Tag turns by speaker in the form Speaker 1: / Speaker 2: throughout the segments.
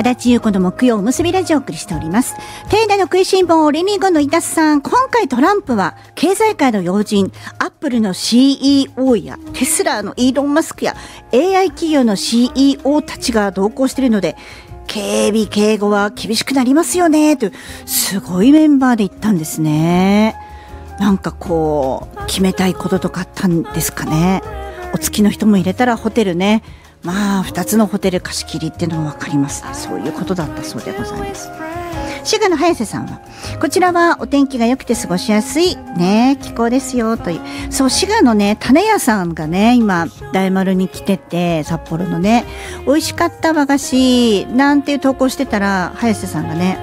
Speaker 1: 足立優子の木曜結びラジオをお送りしております。テーダの食いしん坊レミーゴンの伊達さん、今回トランプは経済界の要人、アップルの CEO やテスラのイーロン・マスクや AI 企業の CEO たちが同行しているので、警備警護は厳しくなりますよねというすごいメンバーで行ったんですね。なんかこう決めたいこととかあったんですかね。お付きの人も入れたらホテルね、まあ2つのホテル貸し切りっていうのも分かります。そういうことだったそうでございます。滋賀の早瀬さんは、こちらはお天気が良くて過ごしやすいね気候ですよという。そう、滋賀のね種屋さんがね今大丸に来てて、札幌のね美味しかった和菓子なんていう投稿してたら、早瀬さんがね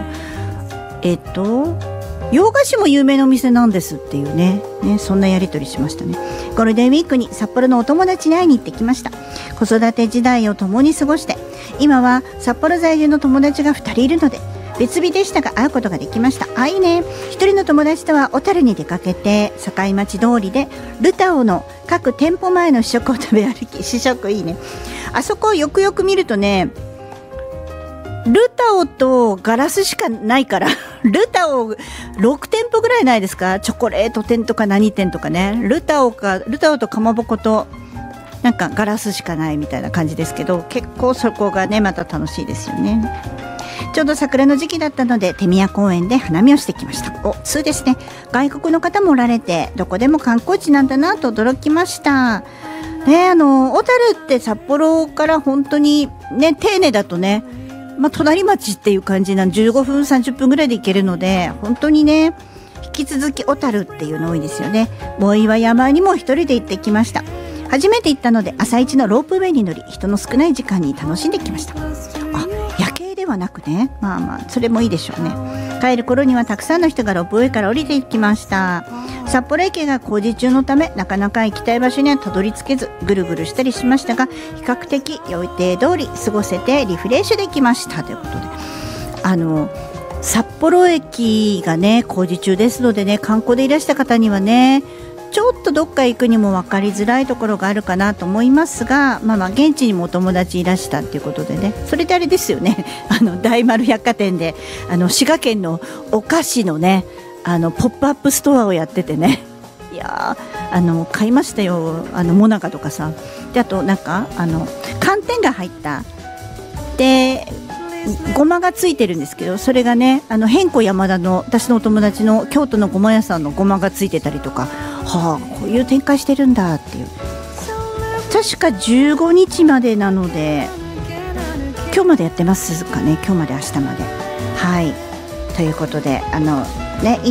Speaker 1: 洋菓子も有名なお店なんですっていうね、そんなやり取りしましたね。ゴールデンウィークに札幌のお友達に会いに行ってきました。子育て時代を共に過ごして、今は札幌在住の友達が2人いるので別日でしたが会うことができました。いいね。一人の友達とは小樽に出かけて、境町通りでルタオの各店舗前の試食を食べ歩き、試食いいね。あそこをよくよく見るとね、ルタオとガラスしかないからルタオ6店舗ぐらいないですか。チョコレート店とか何店とかね、ルタオとかまぼことなんかガラスしかないみたいな感じですけど、結構そこがねまた楽しいですよね。ちょうど桜の時期だったので手宮公園で花見をしてきました。そうですね、外国の方もおられてどこでも観光地なんだなと驚きましたね。小樽って札幌から本当にね丁寧だとね、隣町っていう感じなの、15分30分ぐらいで行けるので、本当にね引き続き小樽っていうの多いですよね。大岩山にも一人で行ってきました。初めて行ったので朝一のロープウェイに乗り、人の少ない時間に楽しんできました。夜景ではなくね、それもいいでしょうね。帰る頃にはたくさんの人がロープウェイから降りていきました。札幌駅が工事中のためなかなか行きたい場所にはたどり着けず、ぐるぐるしたりしましたが、比較的予定通り過ごせてリフレッシュできましたということで、札幌駅がね工事中ですのでね、観光でいらした方にはねちょっとどっか行くにも分かりづらいところがあるかなと思いますが、現地にもお友達いらしたっていうことでね、それであれですよね、大丸百貨店で滋賀県のお菓子のねポップアップストアをやっててね、いや買いましたよ。モナカとかさ、であとなんか寒天が入ったでごまがついてるんですけど、それがね変子山田の私のお友達の京都のごま屋さんのごまがついてたりとか、こういう展開してるんだっていう。確か15日までなので今日までやってますかね。今日まで明日まで、はい、ということでね